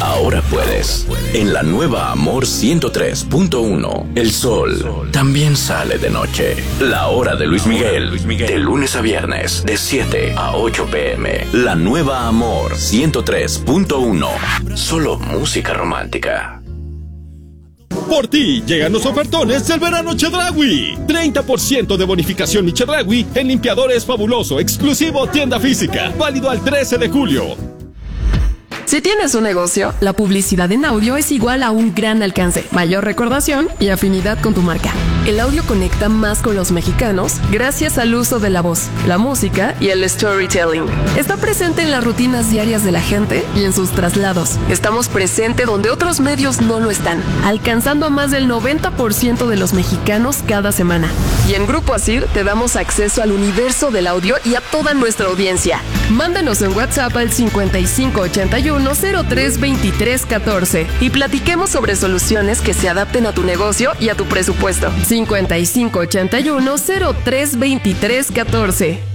ahora puedes. En la nueva Amor 103.1, el sol también sale de noche. La hora de Luis Miguel, de lunes a viernes, de 7 a 8 p.m. La nueva Amor 103.1, solo música romántica. Por ti llegan los ofertones del verano Chedraui. 30% de bonificación mi Chedraui en limpiadores fabuloso, exclusivo tienda física. Válido al 13 de julio. Si tienes un negocio, la publicidad en audio es igual a un gran alcance, mayor recordación y afinidad con tu marca. El audio conecta más con los mexicanos gracias al uso de la voz, la música y el storytelling. Está presente en las rutinas diarias de la gente y en sus traslados. Estamos presentes donde otros medios no lo están, alcanzando a más del 90% de los mexicanos cada semana. Y en Grupo Asir te damos acceso al universo del audio y a toda nuestra audiencia. Mándanos en WhatsApp al 5581-032314 y platiquemos sobre soluciones que se adapten a tu negocio y a tu presupuesto. 5581-032314.